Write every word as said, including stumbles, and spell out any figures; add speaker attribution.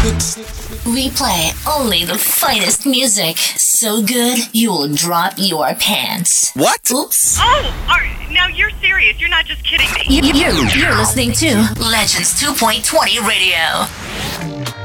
Speaker 1: We play only the finest music. So good, you will drop your pants.
Speaker 2: What?
Speaker 1: Oops.
Speaker 3: Oh, are, now you're serious. You're not just kidding me.
Speaker 1: You, you, you're listening to Legends two point twenty Radio.